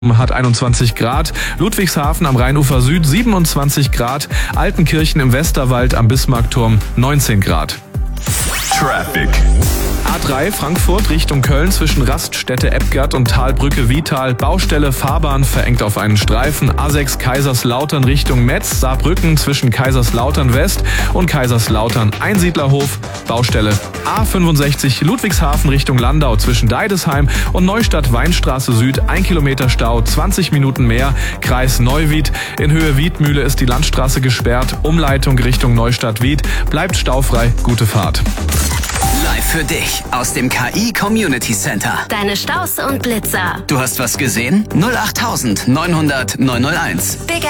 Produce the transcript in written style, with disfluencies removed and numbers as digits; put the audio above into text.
Hat 21 Grad, Ludwigshafen am Rheinufer Süd 27 Grad, Altenkirchen im Westerwald am Bismarckturm 19 Grad. Traffic. A3 Frankfurt Richtung Köln zwischen Raststätte Ebgert und Talbrücke Vital. Baustelle, Fahrbahn verengt auf einen Streifen. A6 Kaiserslautern Richtung Metz. Saarbrücken zwischen Kaiserslautern West und Kaiserslautern Einsiedlerhof. Baustelle. A65 Ludwigshafen Richtung Landau zwischen Deidesheim und Neustadt Weinstraße Süd. 1 Kilometer Stau, 20 Minuten mehr. Kreis Neuwied. In Höhe Wiedmühle ist die Landstraße gesperrt. Umleitung Richtung Neustadt-Wied. Bleibt staufrei. Gute Fahrt. Live für dich aus dem KI Community Center. Deine Staus und Blitzer. Du hast was gesehen? 08900 901. Big